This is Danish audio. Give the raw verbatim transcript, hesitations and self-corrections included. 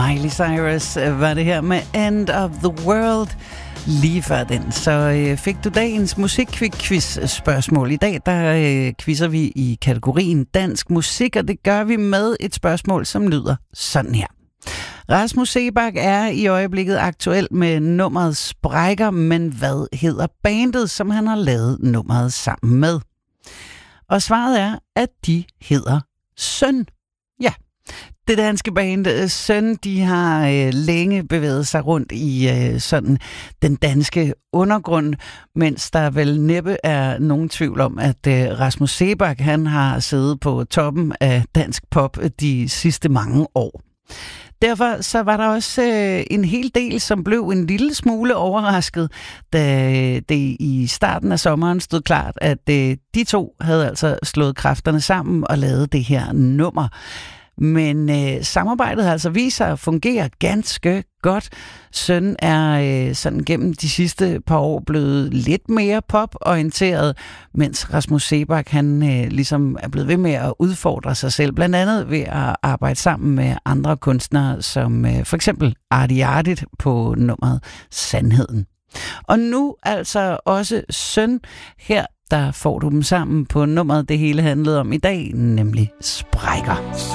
Miley Cyrus var det her med End of the World. Lige før den, så øh, fik du dagens musikquiz-spørgsmål. I dag, der øh, quizzer vi i kategorien dansk musik, og det gør vi med et spørgsmål, som lyder sådan her. Rasmus Seebach er i øjeblikket aktuel med nummeret Sprækker, men hvad hedder bandet, som han har lavet nummeret sammen med? Og svaret er, at de hedder Søn. Ja. Det danske band Søn, de har øh, længe bevæget sig rundt i øh, sådan den danske undergrund, mens der vel næppe er nogen tvivl om, at øh, Rasmus Seebach, han har siddet på toppen af dansk pop de sidste mange år. Derfor så var der også øh, en hel del, som blev en lille smule overrasket, da det i starten af sommeren stod klart, at øh, de to havde altså slået kræfterne sammen og lavet det her nummer. Men øh, samarbejdet har altså vist sig at fungere ganske godt. Søn er øh, sådan gennem de sidste par år blevet lidt mere poporienteret, mens Rasmus Seebach han øh, ligesom er blevet ved med at udfordre sig selv, blandt andet ved at arbejde sammen med andre kunstnere, som øh, for eksempel Artie Artit på nummeret Sandheden. Og nu altså også Søn. Her der får du dem sammen på nummeret, det hele handlede om i dag, nemlig Sprækker.